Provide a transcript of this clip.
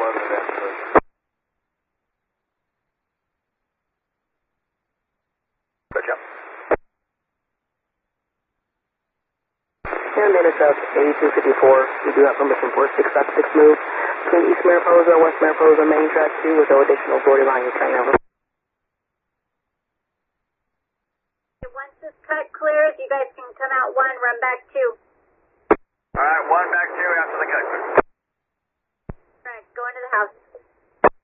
And minutes up 8254. We do have permission for a 656 move between East Mariposa and West Mariposa main track 2 with no additional authority line your train over. Once this cut clears, you guys can come out 1, run back 2. Alright, 1 back 2 after the cut clear. Alright, go into the house.